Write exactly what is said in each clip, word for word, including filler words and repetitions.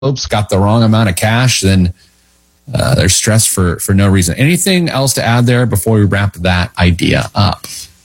envelopes, got the wrong amount of cash, then uh, they're stressed for, for no reason. Anything else to add there before we wrap that idea up?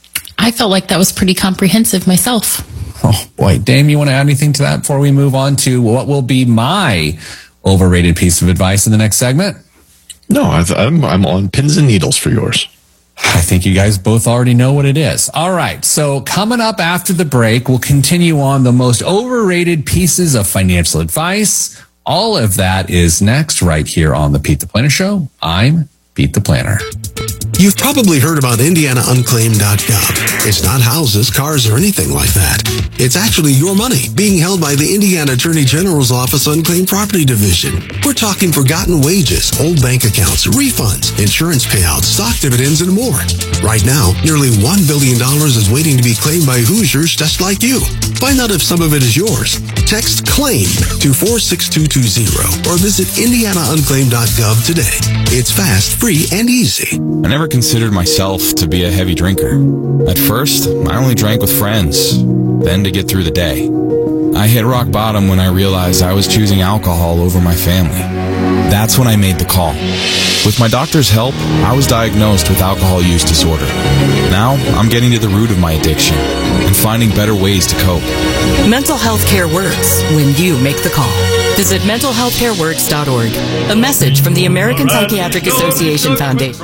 I felt like that was pretty comprehensive myself. Oh, boy. Dame, you want to add anything to that before we move on to what will be my overrated piece of advice in the next segment? No, I've, I'm, I'm on pins and needles for yours. I think you guys both already know what it is. All right. So coming up after the break, we'll continue on the most overrated pieces of financial advice. All of that is next right here on the Pete the Planner Show. I'm Pete the Planner. You've probably heard about Indiana Unclaimed dot gov. It's not houses, cars, or anything like that. It's actually your money being held by the Indiana Attorney General's Office Unclaimed Property Division. We're talking forgotten wages, old bank accounts, refunds, insurance payouts, stock dividends, and more. Right now, nearly one billion dollars is waiting to be claimed by Hoosiers just like you. Find out if some of it is yours. Text CLAIM to four six two two zero or visit Indiana Unclaimed dot gov today. It's fast, free, and easy. I never considered myself to be a heavy drinker. At first, I only drank with friends, then to get through the day. I hit rock bottom when I realized I was choosing alcohol over my family. That's when I made the call. With my doctor's help, I was diagnosed with alcohol use disorder. Now, I'm getting to the root of my addiction and finding better ways to cope. Mental health care works when you make the call. Visit mental health care works dot org. A message from the American Psychiatric Association Foundation.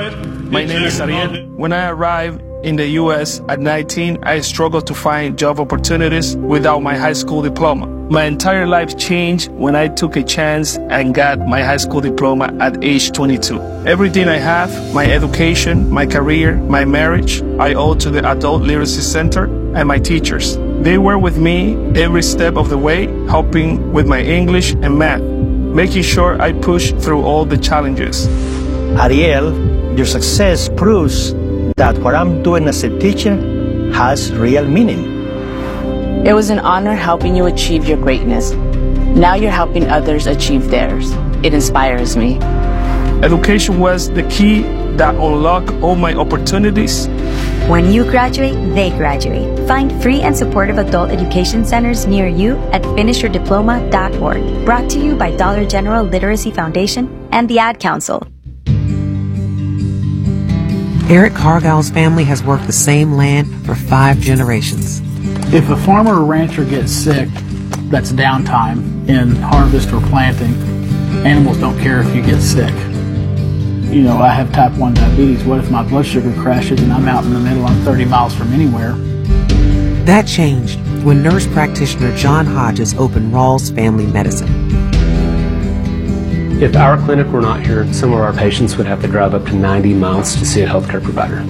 My name is Ariel. When I arrived in the U S at nineteen, I struggled to find job opportunities without my high school diploma. My entire life changed when I took a chance and got my high school diploma at age twenty-two. Everything I have, my education, my career, my marriage, I owe to the Adult Literacy Center and my teachers. They were with me every step of the way, helping with my English and math, making sure I push through all the challenges. Ariel, your success proves that what I'm doing as a teacher has real meaning. It was an honor helping you achieve your greatness. Now you're helping others achieve theirs. It inspires me. Education was the key that unlocked all my opportunities. When you graduate, they graduate. Find free and supportive adult education centers near you at finish your diploma dot org. Brought to you by Dollar General Literacy Foundation and the Ad Council. Eric Cargill's family has worked the same land for five generations. If a farmer or rancher gets sick, that's downtime in harvest or planting. Animals don't care if you get sick. You know, I have type one diabetes. What if my blood sugar crashes and I'm out in the middle, I'm thirty miles from anywhere? That changed when nurse practitioner John Hodges opened Rawls Family Medicine. If our clinic were not here, some of our patients would have to drive up to ninety miles to see a healthcare provider.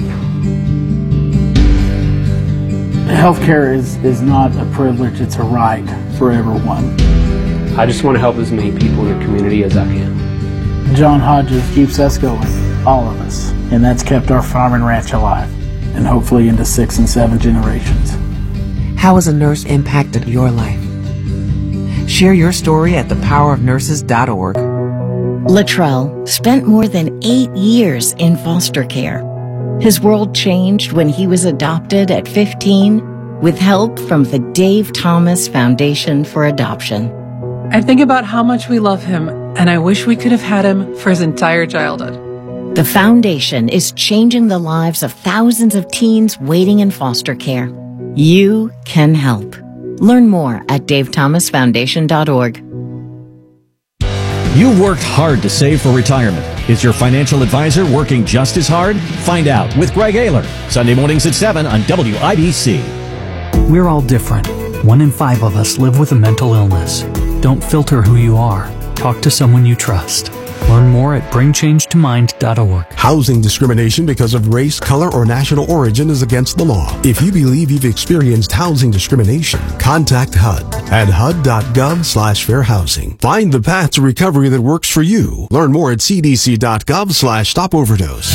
Healthcare is, is not a privilege, it's a right for everyone. I just want to help as many people in the community as I can. John Hodges keeps us going, all of us, and that's kept our farm and ranch alive, and hopefully into six and seven generations. How has a nurse impacted your life? Share your story at the power of nurses dot org. Latrell spent more than eight years in foster care. His world changed when he was adopted at fifteen with help from the Dave Thomas Foundation for Adoption. I think about how much we love him, and I wish we could have had him for his entire childhood. The foundation is changing the lives of thousands of teens waiting in foster care. You can help. Learn more at dave thomas foundation dot org. You've worked hard to save for retirement. Is your financial advisor working just as hard? Find out with Greg Ayler, Sunday mornings at seven on W I B C. We're all different. One in five of us live with a mental illness. Don't filter who you are. Talk to someone you trust. Learn more at bring change to mind dot org. Housing discrimination because of race, color, or national origin is against the law. If you believe you've experienced housing discrimination, contact H U D at H U D dot gov slash fair housing. Find the path to recovery that works for you. Learn more at C D C dot gov slash stop overdose.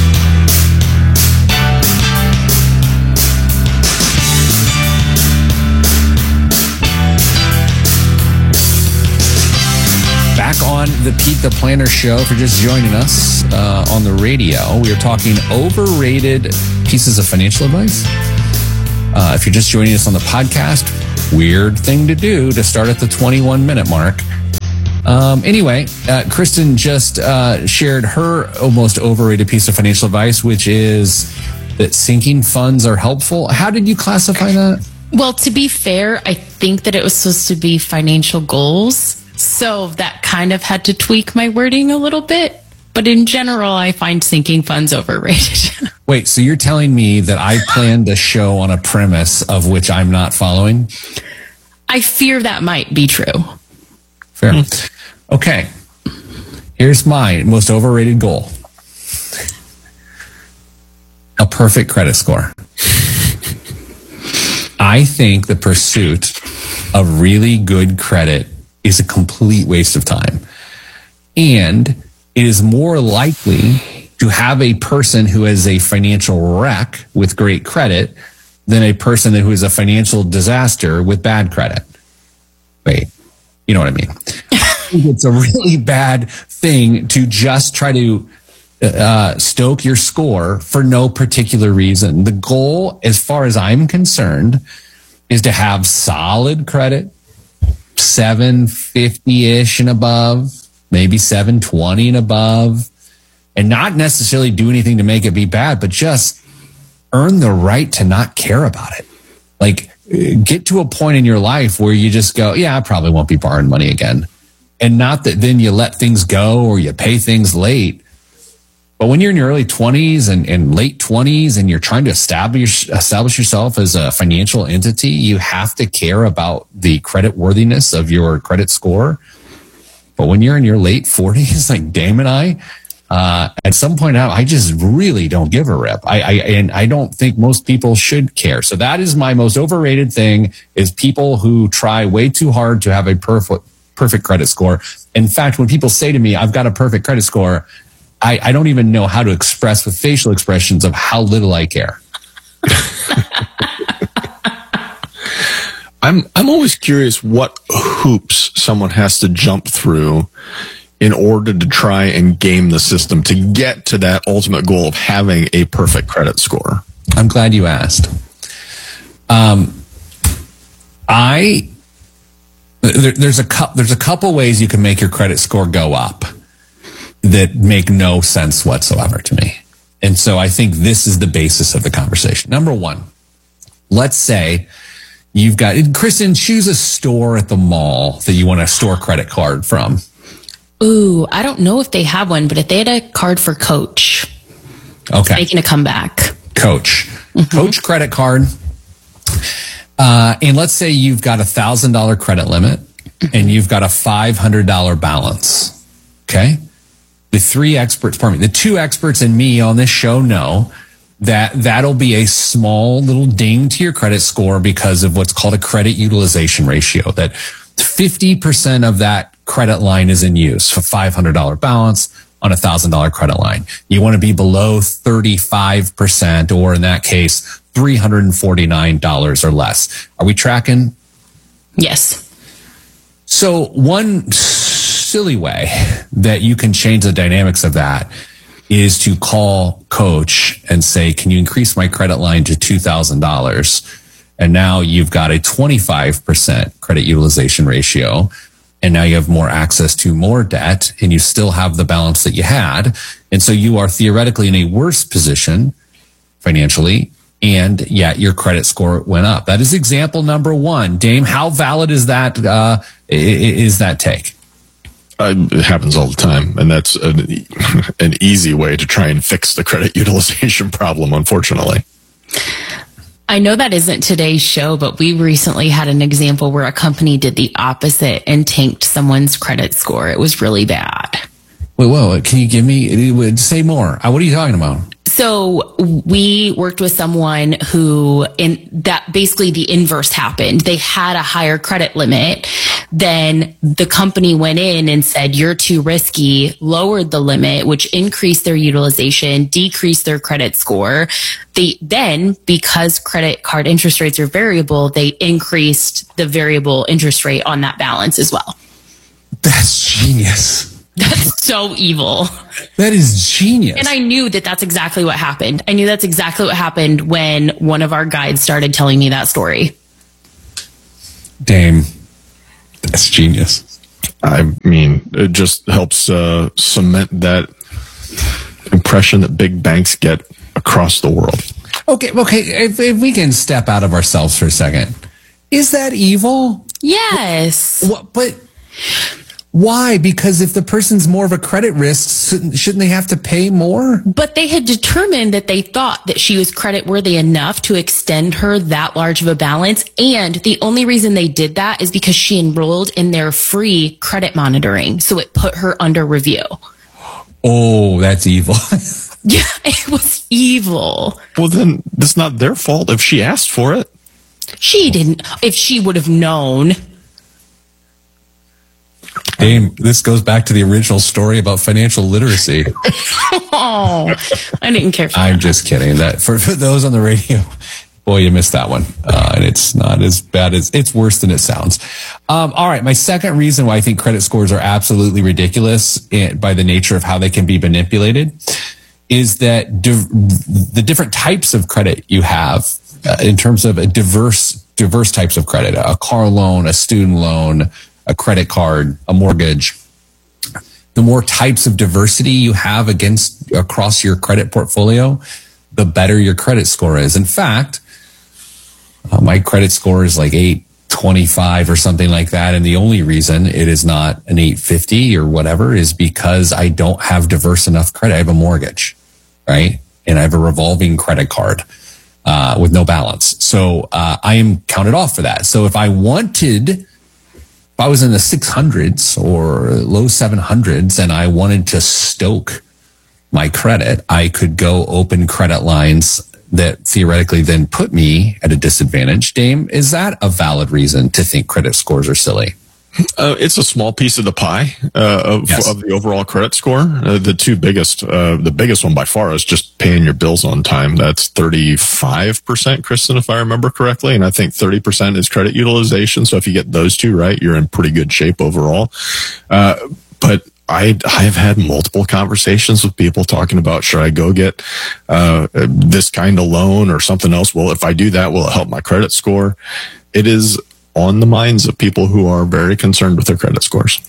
Back on the Pete the Planner Show. For just joining us uh, on the radio, we are talking overrated pieces of financial advice. Uh, if you're just joining us on the podcast, weird thing to do to start at the twenty-one minute mark. Um, anyway, uh, Kristen just uh, shared her most overrated piece of financial advice, which is that sinking funds are helpful. How did you classify that? Well, to be fair, I think that it was supposed to be financial goals. So that kind of had to tweak my wording a little bit. But in general, I find sinking funds overrated. Wait, so you're telling me that I planned a show on a premise of which I'm not following? I fear that might be true. Fair. Mm-hmm. Okay. Here's my most overrated goal. A perfect credit score. I think the pursuit of really good credit is a complete waste of time. And it is more likely to have a person who is a financial wreck with great credit than a person who is a financial disaster with bad credit. Wait, you know what I mean? It's a really bad thing to just try to uh, stoke your score for no particular reason. The goal, as far as I'm concerned, is to have solid credit, seven fifty-ish and above, maybe seven twenty and above, and not necessarily do anything to make it be bad, but just earn the right to not care about it. Like, get to a point in your life where you just go, yeah, I probably won't be borrowing money again. And not that then you let things go or you pay things late. But when you're in your early twenties and, and late twenties and you're trying to establish establish yourself as a financial entity, you have to care about the credit worthiness of your credit score. But when you're in your late forties, like Dame and I, uh, at some point out, I just really don't give a rip. I, I and I don't think most people should care. So that is my most overrated thing: is people who try way too hard to have a perfect perfect credit score. In fact, when people say to me, "I've got a perfect credit score," I, I don't even know how to express with facial expressions of how little I care. I'm I'm always curious what hoops someone has to jump through in order to try and game the system to get to that ultimate goal of having a perfect credit score. I'm glad you asked. Um, I there, there's a cu- there's a couple ways you can make your credit score go up that make no sense whatsoever to me. And so I think this is the basis of the conversation. Number one, let's say you've got, Kristen, choose a store at the mall that you want a store credit card from. Ooh, I don't know if they have one, but if they had a card for Coach, okay, it's making a comeback. Coach. Mm-hmm. Coach credit card. Uh, and let's say you've got a one thousand dollars credit limit and you've got a five hundred dollars balance. Okay? The three experts, pardon me, the two experts and me on this show know that that'll be a small little ding to your credit score because of what's called a credit utilization ratio, that fifty percent of that credit line is in use for five hundred dollars balance on a one thousand dollars credit line. You want to be below thirty-five percent, or in that case, three hundred forty-nine dollars or less. Are we tracking? Yes. So one silly way that you can change the dynamics of that is to call Coach and say, can you increase my credit line to two thousand dollars? And now you've got a twenty-five percent credit utilization ratio. And now you have more access to more debt and you still have the balance that you had. And so you are theoretically in a worse position financially, and yet your credit score went up. That is example number one. Dame, how valid is that, uh, is that take? Uh, it happens all the time, and that's an, an easy way to try and fix the credit utilization problem, unfortunately. I know that isn't today's show, but we recently had an example where a company did the opposite and tanked someone's credit score. It was really bad. Wait, whoa, can you give me, say more? What are you talking about? So we worked with someone who, in that basically the inverse happened. They had a higher credit limit. Then the company went in and said, you're too risky, lowered the limit, which increased their utilization, decreased their credit score. They then, because credit card interest rates are variable, they increased the variable interest rate on that balance as well. That's genius. That's so evil. That is genius. And I knew that that's exactly what happened. I knew that's exactly what happened when one of our guides started telling me that story. Dame, that's genius. I mean, again, it just helps uh, cement that impression that big banks get across the world. Okay, okay. If, if we can step out of ourselves for a second, is that evil? Yes. What, but why? Because if the person's more of a credit risk, shouldn't, shouldn't they have to pay more? But they had determined that they thought that she was creditworthy enough to extend her that large of a balance. And the only reason they did that is because she enrolled in their free credit monitoring. So it put her under review. Oh, that's evil. Yeah, it was evil. Well, then it's not their fault if she asked for it. She didn't. If she would have known. Dame, this goes back to the original story about financial literacy. Oh, I didn't care for I'm that. just kidding. That for, for those on the radio, boy, you missed that one. Uh, and it's not as bad as, it's worse than it sounds. Um, all right. My second reason why I think credit scores are absolutely ridiculous in, by the nature of how they can be manipulated is that div- the different types of credit you have uh, in terms of a diverse, diverse types of credit, a car loan, a student loan, a credit card, a mortgage. The more types of diversity you have against across your credit portfolio, the better your credit score is. In fact, uh, my credit score is like eight twenty-five or something like that. And the only reason it is not an eight fifty or whatever is because I don't have diverse enough credit. I have a mortgage, right? And I have a revolving credit card uh, with no balance. So uh, I am counted off for that. So if I wanted... If I was in the six hundreds or low seven hundreds and I wanted to stoke my credit, I could go open credit lines that theoretically then put me at a disadvantage. Dame, is that a valid reason to think credit scores are silly? Uh, it's a small piece of the pie uh, of, Yes. of the overall credit score. Uh, the two biggest, uh, the biggest one by far is just paying your bills on time. That's thirty-five percent, Kristen, if I remember correctly. And I think thirty percent is credit utilization. So if you get those two right, you're in pretty good shape overall. Uh, but I, I've had multiple conversations with people talking about, should I go get uh, this kind of loan or something else? Well, if I do that, will it help my credit score? It is on the minds of people who are very concerned with their credit scores.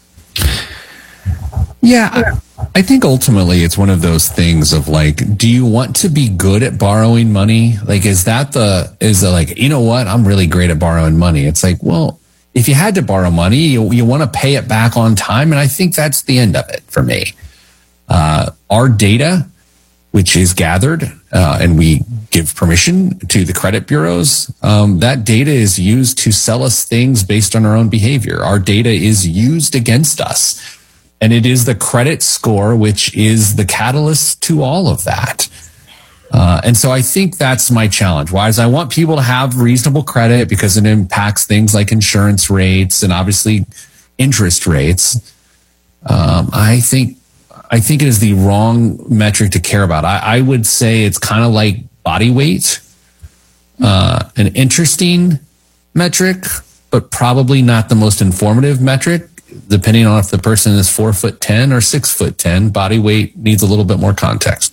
Yeah, I, I think ultimately it's one of those things of like, do you want to be good at borrowing money? Like, is that the, is the like, you know what? I'm really great at borrowing money. It's like, well, if you had to borrow money, you, you want to pay it back on time. And I think that's the end of it for me. Uh, our data, which is gathered, uh, and we give permission to the credit bureaus, um, that data is used to sell us things based on our own behavior. Our data is used against us. And it is the credit score, which is the catalyst to all of that. Uh, and so I think that's my challenge. Why is I want people to have reasonable credit because it impacts things like insurance rates and obviously interest rates. Um, I think I think it is the wrong metric to care about. I, I would say it's kind of like body weight, uh, an interesting metric, but probably not the most informative metric, depending on if the person is four foot ten or six foot ten. Body weight needs a little bit more context.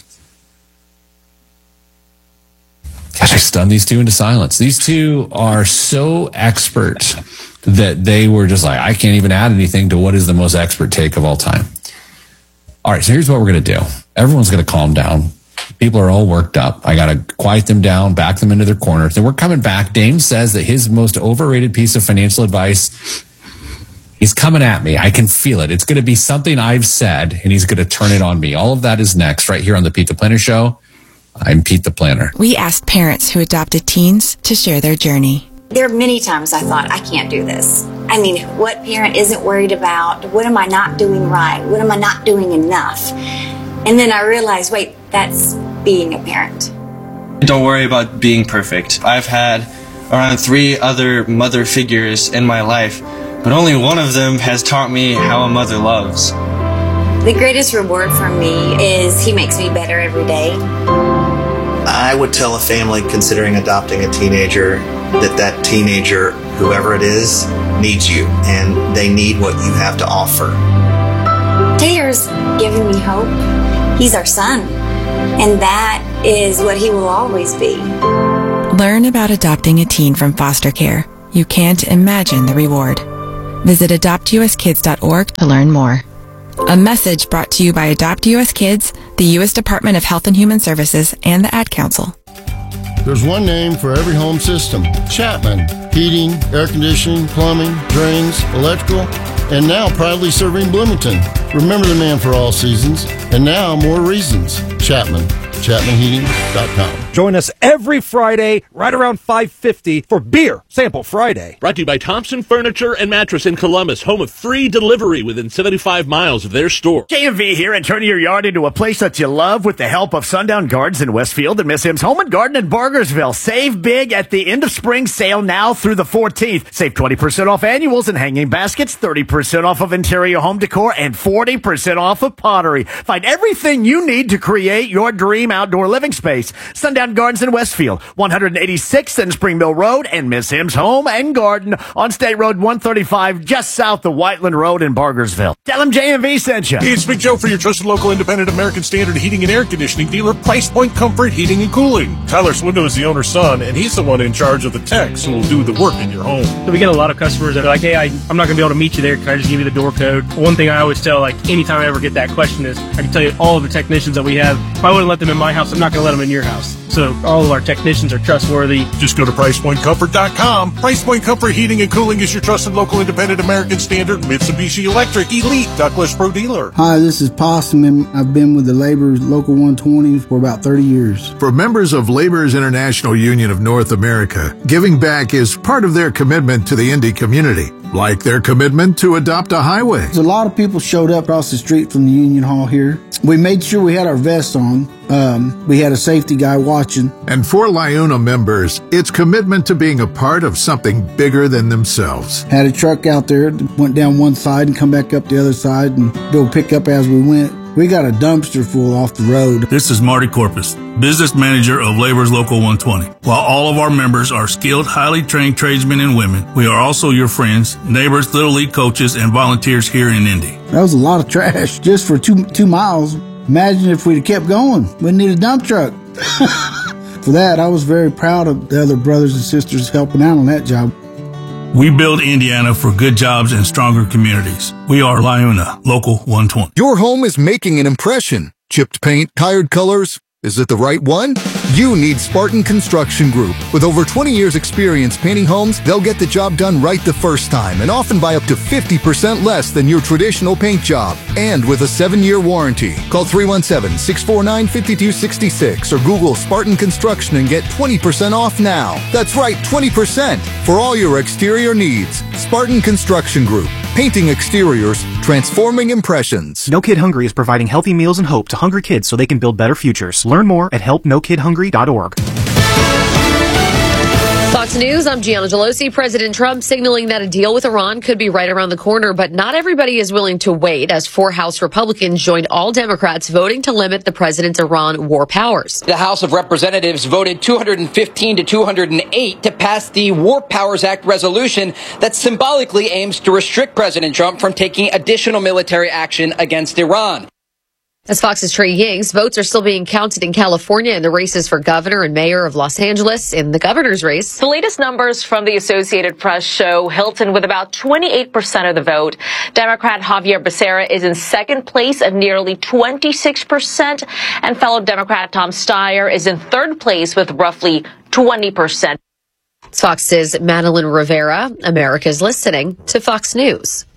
Gosh, I stunned these two into silence. These two are so expert that they were just like, I can't even add anything to what is the most expert take of all time. All right, so here's what we're going to do. Everyone's going to calm down. People are all worked up. I got to quiet them down, back them into their corners. Then we're coming back. Dame says that his most overrated piece of financial advice, he's coming at me. I can feel it. It's going to be something I've said, and he's going to turn it on me. All of that is next right here on the Pete the Planner Show. I'm Pete the Planner. We asked parents who adopted teens to share their journey. There are many times I thought, I can't do this. I mean, what parent isn't worried about? What am I not doing right? What am I not doing enough? And then I realized, wait, that's being a parent. Don't worry about being perfect. I've had around three other mother figures in my life, but only one of them has taught me how a mother loves. The greatest reward for me is he makes me better every day. I would tell a family considering adopting a teenager that that teenager, whoever it is, needs you, and they need what you have to offer. Taylor's giving me hope. He's our son, and that is what he will always be. Learn about adopting a teen from foster care. You can't imagine the reward. Visit adopt u s kids dot org to learn more. A message brought to you by Adopt U S Kids, the U S Department of Health and Human Services, and the Ad Council. There's one name for every home system. Chapman. Heating, air conditioning, plumbing, drains, electrical, and now proudly serving Bloomington. Remember the man for all seasons, and now more reasons. Chapman. Chapman Heating dot com. Join us every Friday right around five fifty for Beer Sample Friday. Brought to you by Thompson Furniture and Mattress in Columbus, home of free delivery within seventy-five miles of their store. J M V here, and turning your yard into a place that you love with the help of Sundown Gardens in Westfield and Miss M's Home and Garden in Bargersville. Save big at the end of spring sale now through the fourteenth. Save twenty percent off annuals and hanging baskets, thirty percent off of interior home decor, and forty percent off of pottery. Find everything you need to create your dream outdoor living space. Sundown Gardens in Westfield, one eighty-sixth and Spring Mill Road, and Miss M's Home and Garden on State Road one thirty-five, just south of Whiteland Road in Bargersville. Tell them J M V sent you. Hey, it's Big Joe for your trusted local independent American Standard heating and air conditioning dealer, Price Point Comfort Heating and Cooling. Tyler Swindle is the owner's son, and he's the one in charge of the techs who will do the work in your home. So we get a lot of customers that are like, hey, I, I'm not going to be able to meet you there. Can I just give you the door code? One thing I always tell, like, anytime I ever get that question is, I can tell you all of the technicians that we have, if I wouldn't let them in my house, I'm not going to let them in your house. So all of our technicians are trustworthy. Just go to price point comfort dot com. Price Point Comfort Heating and Cooling is your trusted local independent American Standard Mitsubishi Electric Elite Douglas Pro dealer. Hi, this is Possum, and I've been with the Laborers Local one twenty for about thirty years. For members of Laborers International Union of North America, giving back is part of their commitment to the Indy community, like their commitment to adopt a highway. A lot of people showed up across the street from the Union Hall here. We made sure we had our vests on. Um, we had a safety guy watching. And for LIUNA members, it's commitment to being a part of something bigger than themselves. Had a truck out there that went down one side and come back up the other side and go pick up as we went. We got a dumpster full off the road. This is Marty Corpus, business manager of Laborers Local one twenty. While all of our members are skilled, highly trained tradesmen and women, we are also your friends, neighbors, Little League coaches, and volunteers here in Indy. That was a lot of trash just for two two miles. Imagine if we'd have kept going. We'd need a dump truck. For that, I was very proud of the other brothers and sisters helping out on that job. We build Indiana for good jobs and stronger communities. We are LIUNA Local one twenty. Your home is making an impression. Chipped paint, tired colors. Is it the right one? You need Spartan Construction Group. With over twenty years experience painting homes, they'll get the job done right the first time and often by up to fifty percent less than your traditional paint job. And with a seven-year warranty. Call three one seven, six four nine, five two six six or Google Spartan Construction and get twenty percent off now. That's right, twenty percent for all your exterior needs. Spartan Construction Group. Painting exteriors, transforming impressions. No Kid Hungry is providing healthy meals and hope to hungry kids so they can build better futures. Learn more at help no kid hungry dot org. Fox News, I'm Gianna Gelosi. President Trump signaling that a deal with Iran could be right around the corner, but not everybody is willing to wait as four House Republicans joined all Democrats voting to limit the president's Iran war powers. The House of Representatives voted two hundred fifteen to two hundred eight to pass the War Powers Act resolution that symbolically aims to restrict President Trump from taking additional military action against Iran. As Fox's Trey Yings, votes are still being counted in California in the races for governor and mayor of Los Angeles. In the governor's race, the latest numbers from the Associated Press show Hilton with about twenty-eight percent of the vote. Democrat Javier Becerra is in second place at nearly twenty-six percent, and fellow Democrat Tom Steyer is in third place with roughly twenty percent. Fox's Madeline Rivera. America's listening to Fox News.